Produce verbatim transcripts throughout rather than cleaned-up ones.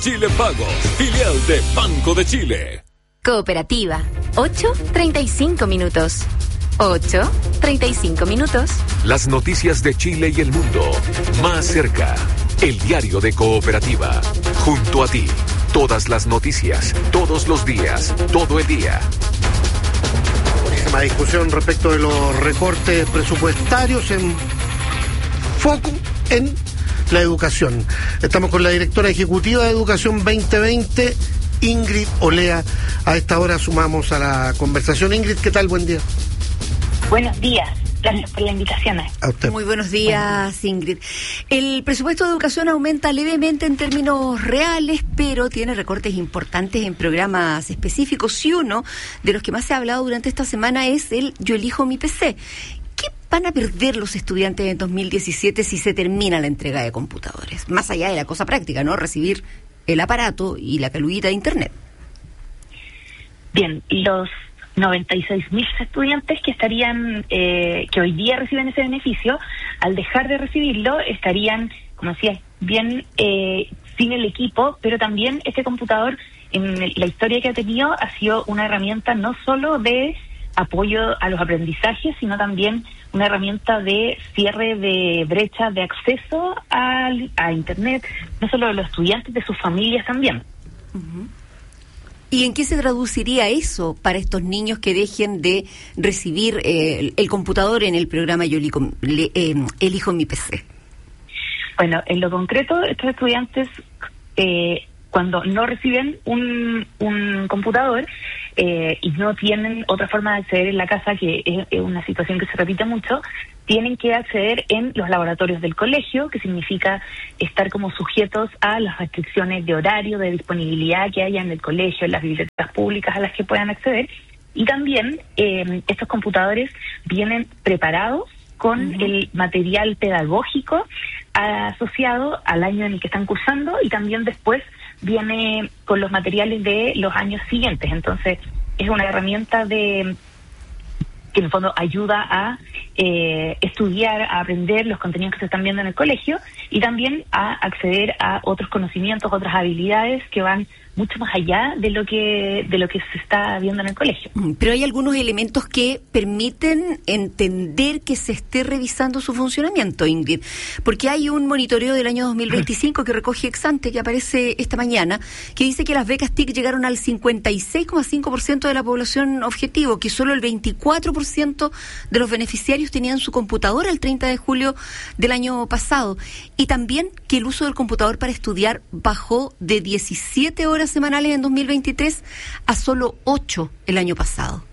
Chile Pagos, filial de Banco de Chile. Cooperativa, ocho treinta y cinco minutos. ocho treinta y cinco minutos. Las noticias de Chile y el mundo, más cerca. El diario de Cooperativa, junto a ti. Todas las noticias, todos los días, todo el día. Muchísima discusión respecto de los recortes presupuestarios en foco en la educación. Estamos con la directora ejecutiva de Educación veinte veinte, Ingrid Olea. A esta hora sumamos a la conversación. Ingrid, ¿qué tal? Buen día. Buenos días. Gracias por la invitación. A usted. Muy buenos días, Ingrid. El presupuesto de educación aumenta levemente en términos reales, pero tiene recortes importantes en programas específicos, y uno de los que más se ha hablado durante esta semana es el Yo Elijo Mi P C. ¿Qué van a perder los estudiantes en dos mil diecisiete si se termina la entrega de computadores? Más allá de la cosa práctica, ¿no? Recibir el aparato y la caluguita de Internet. Bien, los noventa y seis mil estudiantes que estarían, eh, que hoy día reciben ese beneficio, al dejar de recibirlo, estarían, como decía, bien eh, sin el equipo, pero también este computador, en la historia que ha tenido, ha sido una herramienta no solo de apoyo a los aprendizajes, sino también una herramienta de cierre de brechas de acceso al, a Internet, no solo de los estudiantes, de sus familias también. Uh-huh. ¿Y en qué se traduciría eso para estos niños que dejen de recibir eh, el, el computador en el programa Yo Elijo, le, eh, Elijo Mi P C? Bueno, en lo concreto, estos estudiantes, eh, cuando no reciben un, un computador eh, y no tienen otra forma de acceder en la casa, que es, es una situación que se repite mucho, tienen que acceder en los laboratorios del colegio, que significa estar como sujetos a las restricciones de horario, de disponibilidad que haya en el colegio, en las bibliotecas públicas a las que puedan acceder. Y también eh, estos computadores vienen preparados con uh-huh. el material pedagógico asociado al año en el que están cursando, y también después viene con los materiales de los años siguientes. Entonces es una herramienta de que en el fondo ayuda a eh, estudiar, a aprender los contenidos que se están viendo en el colegio, y también a acceder a otros conocimientos, otras habilidades que van mucho más allá de lo que de lo que se está viendo en el colegio. Pero hay algunos elementos que permiten entender que se esté revisando su funcionamiento, Ingrid, porque hay un monitoreo del año dos mil veinticinco que recoge ex ante, que aparece esta mañana, que dice que las becas T I C llegaron al cincuenta y seis coma cinco por ciento de la población objetivo, que solo el veinticuatro por ciento de los beneficiarios tenían su computadora el treinta de julio del año pasado, y también que el uso del computador para estudiar bajó de diecisiete horas semanales en dos mil veintitrés a solo ocho el año pasado.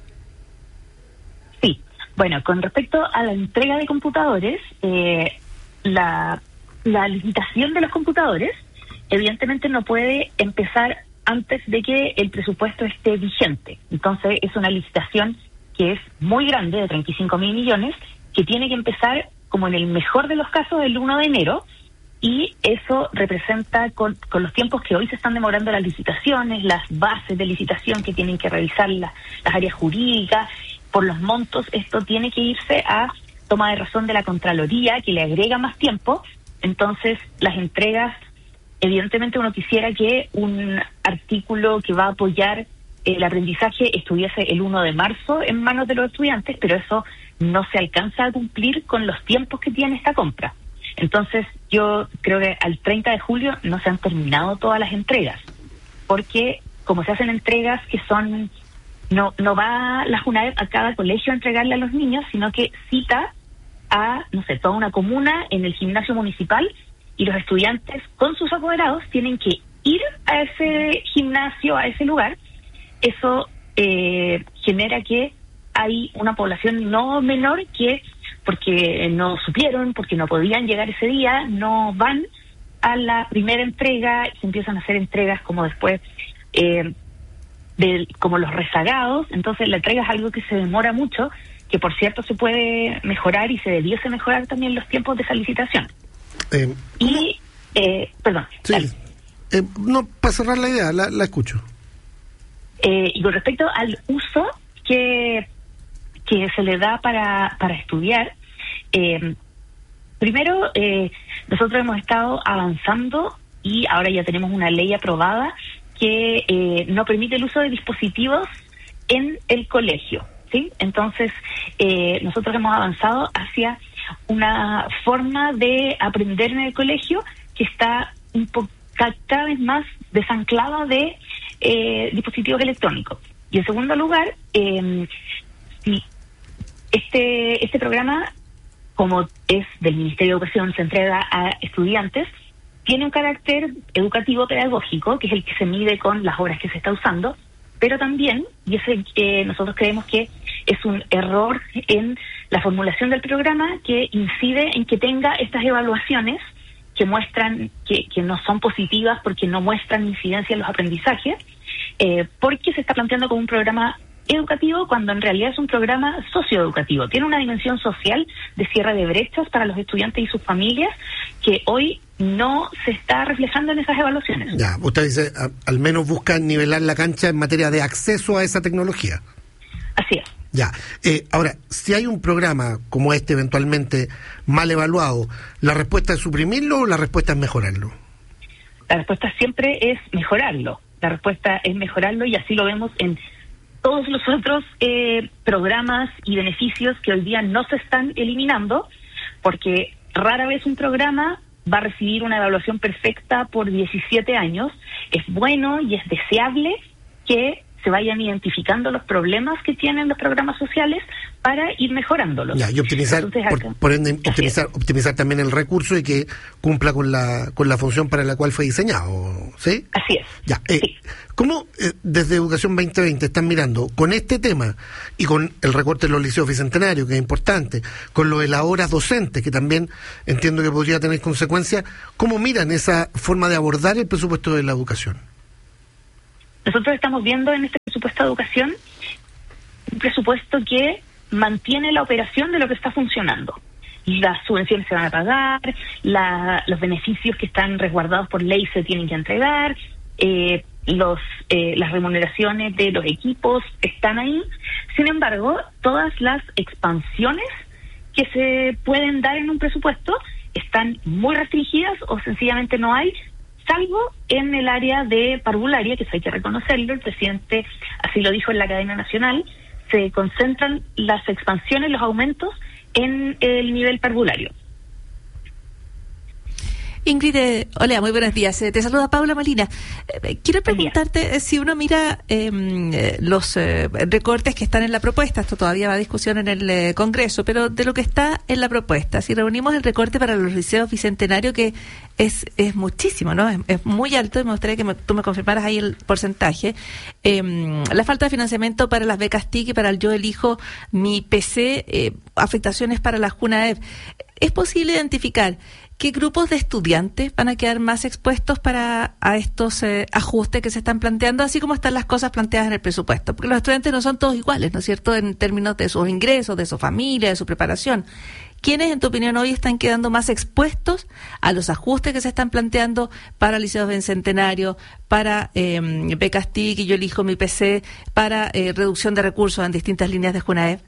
Sí, bueno, con respecto a la entrega de computadores, eh, la, la licitación de los computadores evidentemente no puede empezar antes de que el presupuesto esté vigente. Entonces es una licitación que es muy grande, de treinta y cinco mil millones, que tiene que empezar, como en el mejor de los casos, el uno de enero, y eso representa, con, con los tiempos que hoy se están demorando las licitaciones, las bases de licitación que tienen que revisar la, las áreas jurídicas, por los montos, esto tiene que irse a toma de razón de la Contraloría, que le agrega más tiempo. Entonces, las entregas, evidentemente uno quisiera que un artículo que va a apoyar el aprendizaje estuviese el uno de marzo en manos de los estudiantes, pero eso no se alcanza a cumplir con los tiempos que tiene esta compra. Entonces, yo creo que al treinta de julio no se han terminado todas las entregas, porque como se hacen entregas que son, no no va la JUNAEP a cada colegio a entregarle a los niños, sino que cita a, no sé, toda una comuna en el gimnasio municipal, y los estudiantes con sus apoderados tienen que ir a ese gimnasio, a ese lugar. Eso eh, genera que hay una población no menor que, porque no supieron, porque no podían llegar ese día, no van a la primera entrega, y se empiezan a hacer entregas como después, eh, de, como los rezagados. Entonces la entrega es algo que se demora mucho, que por cierto se puede mejorar, y se debiese mejorar también los tiempos de esa licitación. Eh, y, eh, perdón. Sí. Eh, no, para cerrar la idea, la, la escucho. Eh, y con respecto al uso que, que se le da para, para estudiar, eh, primero, eh, nosotros hemos estado avanzando y ahora ya tenemos una ley aprobada que eh, no permite el uso de dispositivos en el colegio, ¿sí? Entonces, eh, nosotros hemos avanzado hacia una forma de aprender en el colegio que está un poco cada vez más desanclada de eh, dispositivos electrónicos. Y en segundo lugar, eh, si este este programa, como es del Ministerio de Educación, se entrega a estudiantes, tiene un carácter educativo pedagógico, que es el que se mide con las horas que se está usando, pero también, y ese, eh, nosotros creemos que es un error en la formulación del programa que incide en que tenga estas evaluaciones que muestran que, que no son positivas porque no muestran incidencia en los aprendizajes, eh, porque se está planteando como un programa educativo cuando en realidad es un programa socioeducativo. Tiene una dimensión social de cierre de brechas para los estudiantes y sus familias que hoy no se está reflejando en esas evaluaciones. Ya, usted dice, a, al menos buscan nivelar la cancha en materia de acceso a esa tecnología. Así es. Ya, eh, ahora, si hay un programa como este eventualmente mal evaluado, ¿la respuesta es suprimirlo o la respuesta es mejorarlo? La respuesta siempre es mejorarlo. La respuesta es mejorarlo y así lo vemos en todos los otros eh, programas y beneficios que hoy día no se están eliminando, porque rara vez un programa va a recibir una evaluación perfecta por diecisiete años. Es bueno y es deseable que se vayan identificando los problemas que tienen los programas sociales para ir mejorándolos. Ya, y optimizar, Entonces, por, por ende, optimizar, optimizar también el recurso y que cumpla con la con la función para la cual fue diseñado, ¿sí? Así es. Ya, eh, sí. ¿Cómo eh, desde Educación veinte veinte están mirando con este tema y con el recorte de los liceos bicentenarios, que es importante, con lo de las horas docentes, que también entiendo que podría tener consecuencias, cómo miran esa forma de abordar el presupuesto de la educación? Nosotros estamos viendo en este presupuesto de educación un presupuesto que mantiene la operación de lo que está funcionando. Las subvenciones se van a pagar, la, los beneficios que están resguardados por ley se tienen que entregar, eh, los eh, las remuneraciones de los equipos están ahí. Sin embargo, todas las expansiones que se pueden dar en un presupuesto están muy restringidas o sencillamente no hay, salvo en el área de parvularia, que eso hay que reconocerlo, el presidente así lo dijo en la cadena nacional, se concentran las expansiones, los aumentos en el nivel parvulario. Ingrid, eh, hola, muy buenos días. Eh, te saluda Paula Molina. Eh, quiero preguntarte eh, si uno mira eh, los eh, recortes que están en la propuesta. Esto todavía va a discusión en el eh, Congreso, pero de lo que está en la propuesta, si reunimos el recorte para los liceos bicentenarios, que es es muchísimo, ¿no? Es, es muy alto, y me gustaría que me, tú me confirmaras ahí el porcentaje. Eh, la falta de financiamiento para las becas T I C y para el Yo Elijo Mi P C, eh, afectaciones para la JUNAEP. ¿Es posible identificar qué grupos de estudiantes van a quedar más expuestos para a estos eh, ajustes que se están planteando, así como están las cosas planteadas en el presupuesto? Porque los estudiantes no son todos iguales, ¿no es cierto?, en términos de sus ingresos, de su familia, de su preparación. ¿Quiénes, en tu opinión, hoy están quedando más expuestos a los ajustes que se están planteando para liceos bicentenarios, para eh, becas T I C y Yo Elijo Mi P C, para eh, reducción de recursos en distintas líneas de JUNAEP?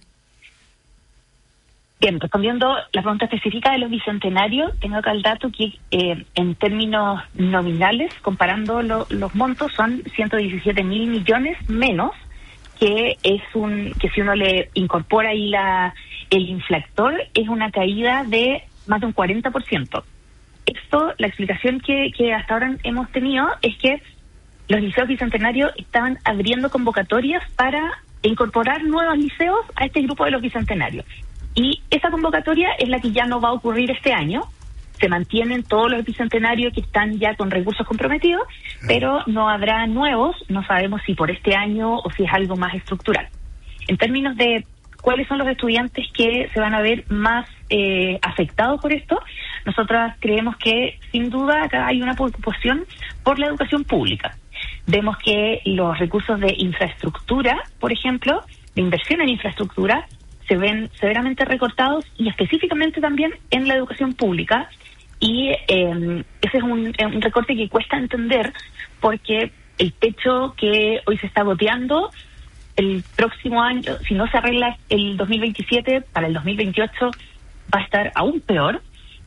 Bien, respondiendo la pregunta específica de los bicentenarios, tengo acá el dato que eh, en términos nominales, comparando lo, los montos, son ciento diecisiete mil millones menos, que es un que si uno le incorpora ahí la el inflactor, es una caída de más de un cuarenta por ciento. Esto, la explicación que, que hasta ahora hemos tenido es que los liceos bicentenarios estaban abriendo convocatorias para incorporar nuevos liceos a este grupo de los bicentenarios. Y esa convocatoria es la que ya no va a ocurrir este año. Se mantienen todos los bicentenarios que están ya con recursos comprometidos, pero no habrá nuevos, no sabemos si por este año o si es algo más estructural. En términos de cuáles son los estudiantes que se van a ver más eh, afectados por esto, nosotras creemos que sin duda acá hay una preocupación por la educación pública. Vemos que los recursos de infraestructura, por ejemplo, de inversión en infraestructura, se ven severamente recortados, y específicamente también en la educación pública, y eh, ese es un, un recorte que cuesta entender, porque el techo que hoy se está goteando, el próximo año, si no se arregla el dos mil veintisiete, para el dos mil veintiocho va a estar aún peor,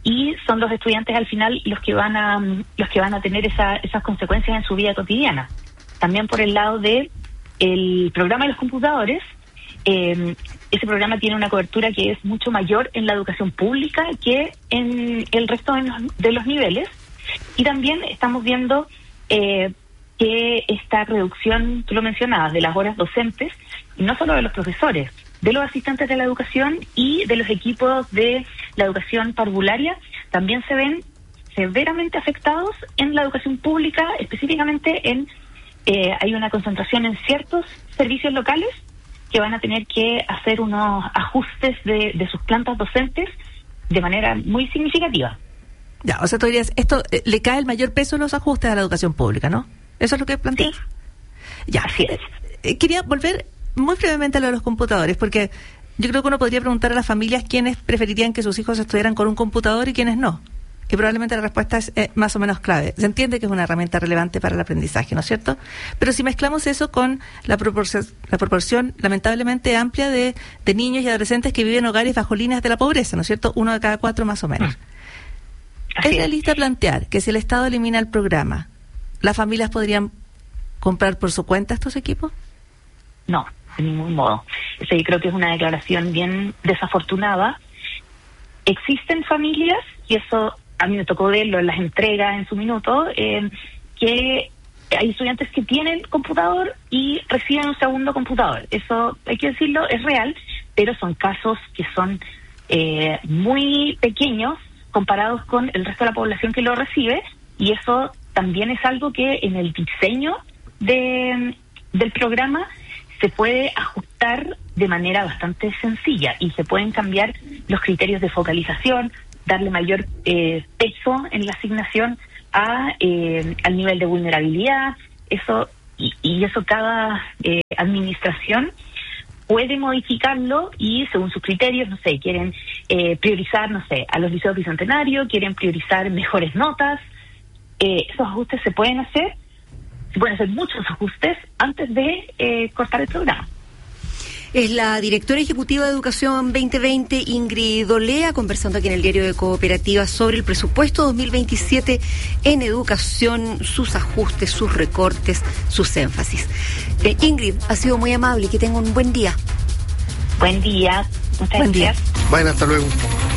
y son los estudiantes al final los que van a los que van a tener esa, esas consecuencias en su vida cotidiana. También por el lado de el programa de los computadores, eh, ese programa tiene una cobertura que es mucho mayor en la educación pública que en el resto de los, de los niveles, y también estamos viendo eh, que esta reducción, tú lo mencionabas, de las horas docentes, y no solo de los profesores, de los asistentes de la educación y de los equipos de la educación parvularia, también se ven severamente afectados en la educación pública, específicamente en, eh, hay una concentración en ciertos servicios locales que van a tener que hacer unos ajustes de, de sus plantas docentes de manera muy significativa. Ya, o sea, tú dirías, esto eh, le cae el mayor peso en los ajustes a la educación pública, ¿no? ¿Eso es lo que planteas? Sí. Ya, así es. Eh, quería volver muy brevemente a lo de los computadores, porque yo creo que uno podría preguntar a las familias quiénes preferirían que sus hijos estudiaran con un computador y quiénes no. Y probablemente la respuesta es eh, más o menos clave. Se entiende que es una herramienta relevante para el aprendizaje, ¿no es cierto? Pero si mezclamos eso con la proporción, la proporción lamentablemente amplia de, de niños y adolescentes que viven en hogares bajo líneas de la pobreza, ¿no es cierto? Uno de cada cuatro más o menos. Así ¿Es es. realista plantear que si el Estado elimina el programa, las familias podrían comprar por su cuenta estos equipos? No, de ningún modo. O sea, yo creo que es una declaración bien desafortunada. Existen familias, y eso a mí me tocó verlo en las entregas en su minuto, eh, que hay estudiantes que tienen computador y reciben un segundo computador. Eso, hay que decirlo, es real, pero son casos que son eh, muy pequeños comparados con el resto de la población que lo recibe, y eso también es algo que en el diseño de, del programa se puede ajustar de manera bastante sencilla, y se pueden cambiar los criterios de focalización, darle mayor eh, peso en la asignación a eh, al nivel de vulnerabilidad. Eso y, y eso cada eh, administración puede modificarlo, y según sus criterios, no sé, quieren eh, priorizar, no sé, a los liceos bicentenarios, quieren priorizar mejores notas. Eh, esos ajustes se pueden hacer, se pueden hacer muchos ajustes antes de eh, cortar el programa. Es la directora ejecutiva de Educación veinte veinte, Ingrid Olea, conversando aquí en el Diario de Cooperativa sobre el presupuesto dos mil veintisiete en educación, sus ajustes, sus recortes, sus énfasis. Eh, Ingrid, ha sido muy amable y que tenga un buen día. Buen día. Muchas Buen día. gracias. Bueno, hasta luego.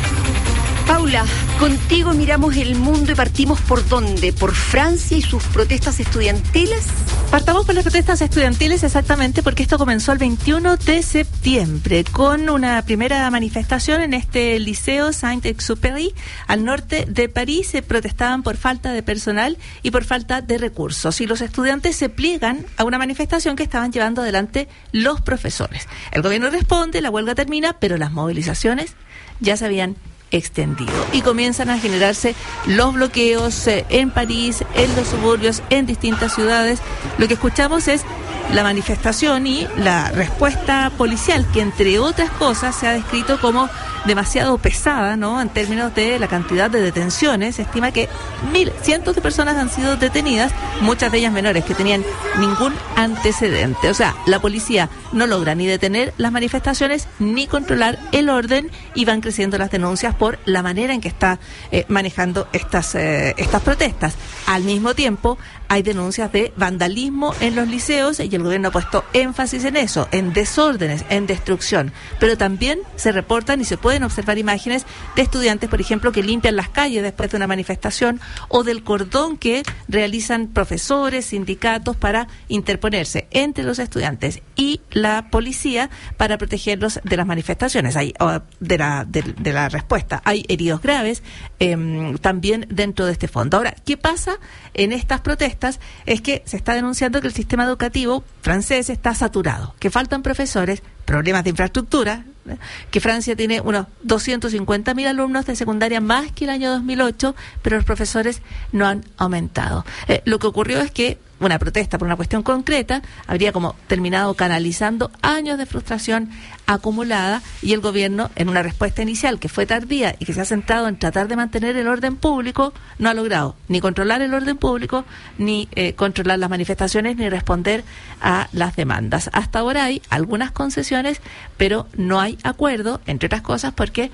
Paula, contigo miramos el mundo y partimos por dónde, por Francia y sus protestas estudiantiles. Partamos por las protestas estudiantiles, exactamente, porque esto comenzó el veintiuno de septiembre con una primera manifestación en este liceo Saint-Exupéry al norte de París. Se protestaban por falta de personal y por falta de recursos, y los estudiantes se pliegan a una manifestación que estaban llevando adelante los profesores. El gobierno responde, la huelga termina, pero las movilizaciones ya se habían extendido y comienzan a generarse los bloqueos eh, en París, en los suburbios, en distintas ciudades. Lo que escuchamos es la manifestación y la respuesta policial, que entre otras cosas se ha descrito como demasiado pesada, ¿no? En términos de la cantidad de detenciones, se estima que mil, cientos de personas han sido detenidas, muchas de ellas menores que tenían ningún antecedente. O sea, la policía no logra ni detener las manifestaciones ni controlar el orden, y van creciendo las denuncias por la manera en que está eh, manejando estas eh, estas protestas. Al mismo tiempo, hay denuncias de vandalismo en los liceos, y el gobierno ha puesto énfasis en eso, en desórdenes, en destrucción. Pero también se reportan y se pueden observar imágenes de estudiantes, por ejemplo, que limpian las calles después de una manifestación, o del cordón que realizan profesores, sindicatos para interponerse entre los estudiantes y la policía para protegerlos de las manifestaciones, hay, o de la de, de la respuesta. Hay heridos graves eh, también dentro de este fondo. Ahora, ¿qué pasa en estas protestas? Es que se está denunciando que el sistema educativo francés está saturado, que faltan profesores, problemas de infraestructura, que Francia tiene unos doscientos cincuenta mil alumnos de secundaria más que el año dos mil ocho, pero los profesores no han aumentado. Eh, lo que ocurrió es que una protesta por una cuestión concreta habría como terminado canalizando años de frustración acumulada, y el gobierno, en una respuesta inicial que fue tardía y que se ha centrado en tratar de mantener el orden público, no ha logrado ni controlar el orden público, ni eh, controlar las manifestaciones, ni responder a las demandas. Hasta ahora hay algunas concesiones, pero no hay acuerdo, entre otras cosas porque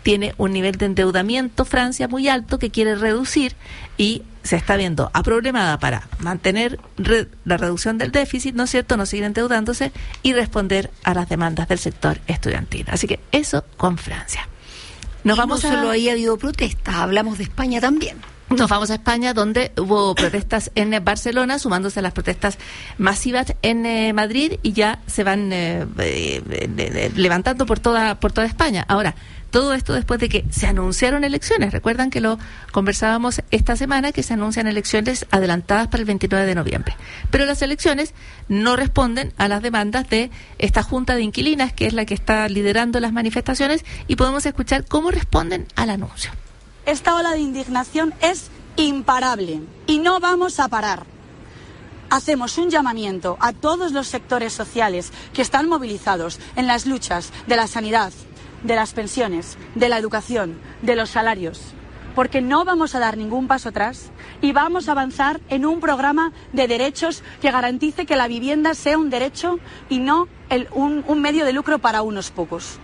tiene un nivel de endeudamiento, Francia, muy alto, que quiere reducir, y se está viendo aproblemada para mantener re, la reducción del déficit, ¿no es cierto?, no seguir endeudándose y responder a las demandas del sector estudiantil. Así que eso con Francia. Nos y vamos no a... solo ahí ha habido protestas, hablamos de España también. Nos vamos a España, donde hubo protestas en Barcelona, sumándose a las protestas masivas en eh, Madrid, y ya se van eh, eh, eh, levantando por toda por toda España. Ahora, todo esto después de que se anunciaron elecciones. Recuerdan que lo conversábamos esta semana, que se anuncian elecciones adelantadas para el veintinueve de noviembre. Pero las elecciones no responden a las demandas de esta Junta de Inquilinas, que es la que está liderando las manifestaciones, y podemos escuchar cómo responden al anuncio. Esta ola de indignación es imparable y no vamos a parar. Hacemos un llamamiento a todos los sectores sociales que están movilizados en las luchas de la sanidad, de las pensiones, de la educación, de los salarios, porque no vamos a dar ningún paso atrás y vamos a avanzar en un programa de derechos que garantice que la vivienda sea un derecho y no el, un, un medio de lucro para unos pocos.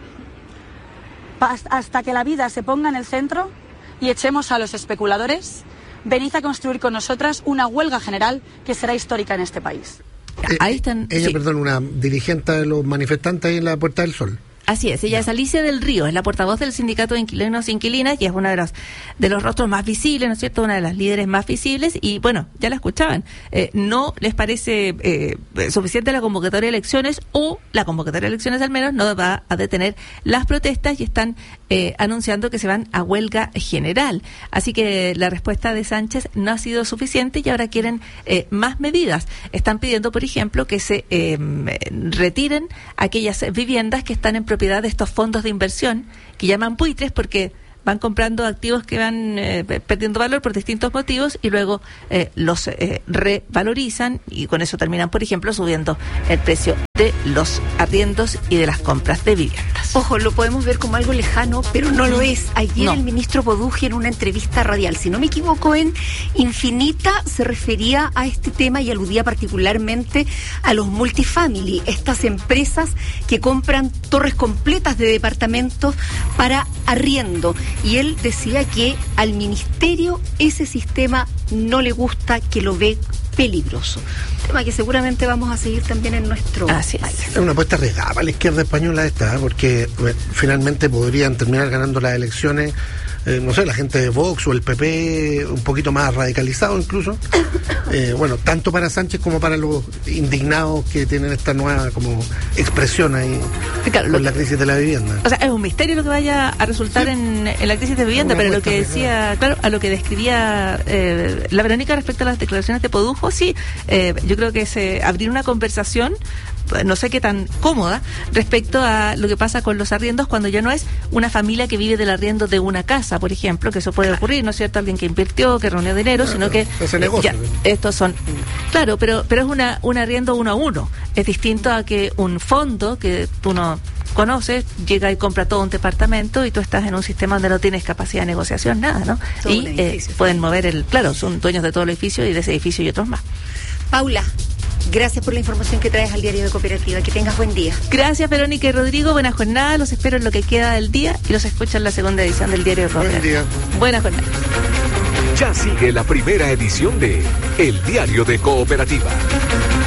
Hasta que la vida se ponga en el centro y echemos a los especuladores, venid a construir con nosotras una huelga general que será histórica en este país. Eh, Ahí están. Ella, Sí. perdón, una dirigente de los manifestantes ahí en la Puerta del Sol. Así es, ella es Alicia del Río, es la portavoz del Sindicato de Inquilinos e Inquilinas, y es una de los, de los rostros más visibles, ¿no es cierto?, una de las líderes más visibles, y bueno, ya la escuchaban, eh, no les parece eh, suficiente la convocatoria de elecciones, o la convocatoria de elecciones al menos no va a detener las protestas, y están eh, anunciando que se van a huelga general. Así que la respuesta de Sánchez no ha sido suficiente, y ahora quieren eh, más medidas. Están pidiendo, por ejemplo, que se eh, retiren aquellas viviendas que están en propiedad de estos fondos de inversión que llaman buitres, porque van comprando activos que van eh, perdiendo valor por distintos motivos, y luego eh, los eh, revalorizan, y con eso terminan, por ejemplo, subiendo el precio de los arriendos y de las compras de viviendas. Ojo, lo podemos ver como algo lejano, pero no lo es. Ayer No. el ministro Boduji, en una entrevista radial, si no me equivoco, en Infinita, se refería a este tema y aludía particularmente a los multifamily, estas empresas que compran torres completas de departamentos para arriendo. Y él decía que al ministerio ese sistema no le gusta, que lo ve peligroso. Tema que seguramente vamos a seguir también en nuestro Así país. es. Es una apuesta arriesgada para la izquierda española esta, ¿eh? Porque bueno, finalmente podrían terminar ganando las elecciones, eh, no sé, la gente de Vox o el P P, un poquito más radicalizado incluso. Eh, bueno, tanto para Sánchez como para los indignados que tienen esta nueva como expresión ahí Claro, con lo la que- crisis de la vivienda. O sea, es un misterio lo que vaya a resultar Sí. en, en la crisis de vivienda, Una pero lo apuesta que arriesgada. decía, claro, a lo que describía eh, la Verónica respecto a las declaraciones de Podujo, sí, eh, yo creo que es eh, abrir una conversación, no sé qué tan cómoda, respecto a lo que pasa con los arriendos cuando ya no es una familia que vive del arriendo de una casa, por ejemplo, que eso puede ocurrir, ¿no es cierto?, alguien que invirtió, que reunió dinero, sino que ese eh, negocio. ya, estos son, claro, pero pero es una un arriendo uno a uno, es distinto a que un fondo que tú no conoces llega y compra todo un departamento, y tú estás en un sistema donde no tienes capacidad de negociación, nada, ¿no? Todo y un eh, edificio. pueden mover el, claro, son dueños de todo el edificio y de ese edificio y otros más. Paula, gracias por la información que traes al Diario de Cooperativa. Que tengas buen día. Gracias, Verónica y Rodrigo, buena jornada, los espero en lo que queda del día, y los escucho en la segunda edición del Diario de Buen Cooperativa. día. Buena jornada. Ya sigue la primera edición de El Diario de Cooperativa.